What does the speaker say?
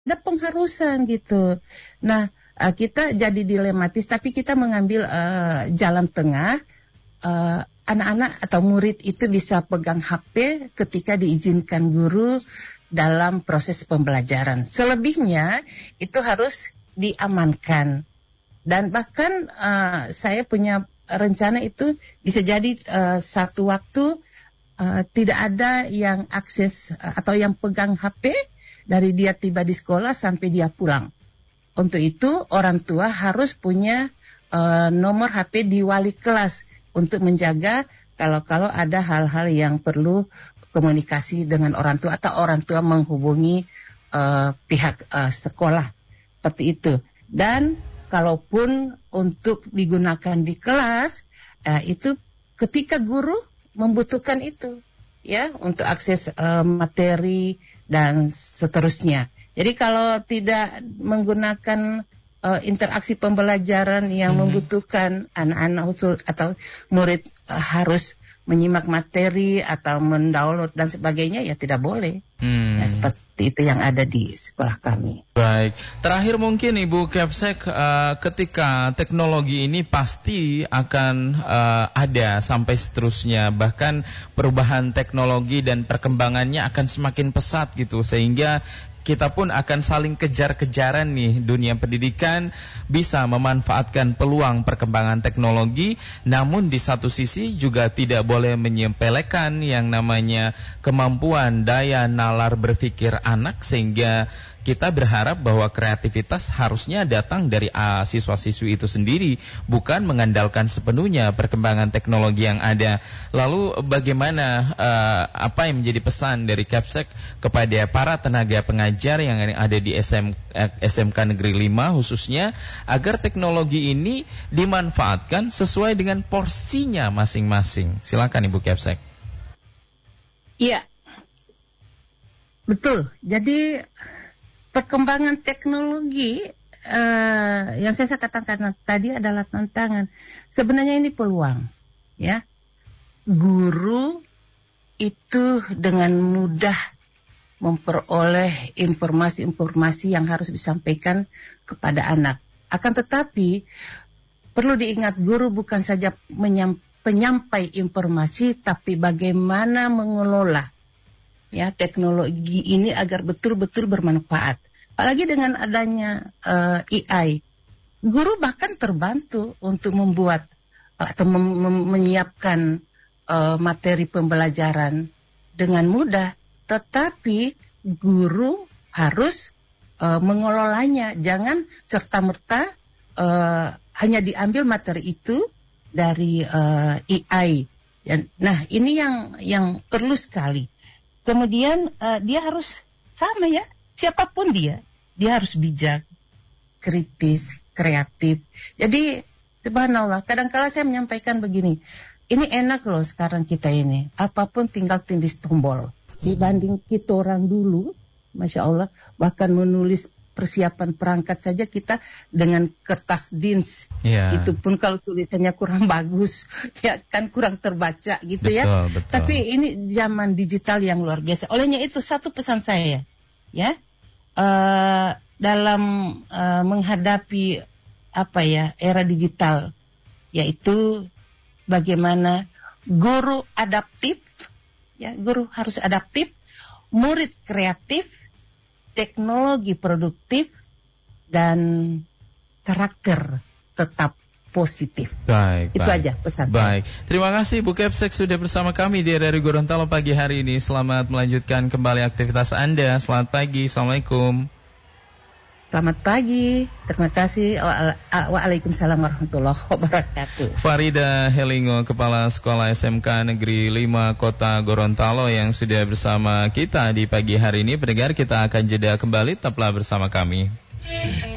ada pengharusan gitu. Nah, kita jadi dilematis, tapi kita mengambil jalan tengah. Anak-anak atau murid itu bisa pegang HP ketika diizinkan guru dalam proses pembelajaran. Selebihnya itu harus diamankan. Dan bahkan saya punya rencana itu bisa jadi satu waktu tidak ada yang akses atau yang pegang HP dari dia tiba di sekolah sampai dia pulang. Untuk itu orang tua harus punya nomor HP di wali kelas untuk menjaga kalau ada hal-hal yang perlu komunikasi dengan orang tua atau orang tua menghubungi pihak sekolah seperti itu. Dan kalaupun untuk digunakan di kelas itu ketika guru membutuhkan itu ya untuk akses materi dan seterusnya. Jadi kalau tidak menggunakan interaksi pembelajaran yang membutuhkan anak-anak usul atau murid harus menyimak materi atau mendownload dan sebagainya, ya tidak boleh. Ya, seperti itu yang ada di sekolah kami. Baik, terakhir mungkin Ibu Kepsek, ketika teknologi ini pasti akan ada sampai seterusnya, bahkan perubahan teknologi dan perkembangannya akan semakin pesat gitu, sehingga kita pun akan saling kejar-kejaran nih. Dunia pendidikan bisa memanfaatkan peluang perkembangan teknologi, namun di satu sisi juga tidak boleh menyepelekan yang namanya kemampuan daya nalar berpikir anak, sehingga kita berharap bahwa kreativitas harusnya datang dari siswa-siswi itu sendiri, bukan mengandalkan sepenuhnya perkembangan teknologi yang ada. Lalu bagaimana, apa yang menjadi pesan dari Kepsek kepada para tenaga pengajar yang ada di SMK Negeri 5 khususnya, agar teknologi ini dimanfaatkan sesuai dengan porsinya masing-masing? Silakan Ibu Kepsek. Iya, betul. Jadi perkembangan teknologi yang saya katakan tadi adalah tantangan. Sebenarnya ini peluang, ya. Guru itu dengan mudah memperoleh informasi-informasi yang harus disampaikan kepada anak. Akan tetapi perlu diingat, guru bukan saja penyampai informasi, tapi bagaimana mengelola ya teknologi ini agar betul-betul bermanfaat. Apalagi dengan adanya AI, guru bahkan terbantu untuk membuat atau menyiapkan materi pembelajaran dengan mudah. Tetapi guru harus mengelolanya, jangan serta-merta hanya diambil materi itu dari AI. Nah, ini yang perlu sekali. Kemudian dia harus sama ya, siapapun dia harus bijak, kritis, kreatif. Jadi subhanallah, kadang-kala saya menyampaikan begini, ini enak loh sekarang kita ini, apapun tinggal tindis tombol. Dibanding kita orang dulu, Masya Allah, bahkan menulis persiapan perangkat saja kita dengan kertas DINS. Itu pun kalau tulisannya kurang bagus, ya kan kurang terbaca gitu. Betul. Tapi ini zaman digital yang luar biasa. Olehnya itu satu pesan saya, ya, dalam menghadapi era digital, yaitu bagaimana guru adaptif, ya, guru harus adaptif, murid kreatif, teknologi produktif, dan karakter tetap positif. Itu aja pesan. Baik, terima kasih Bu Kepsek sudah bersama kami di RRI Gorontalo pagi hari ini. Selamat melanjutkan kembali aktivitas Anda. Selamat pagi, Assalamualaikum. Selamat pagi, terima kasih. Waalaikumsalam warahmatullahi wabarakatuh. Farida Helingo, Kepala Sekolah SMK Negeri 5 Kota Gorontalo yang sudah bersama kita di pagi hari ini. Pendengar, kita akan jeda kembali, tetaplah bersama kami.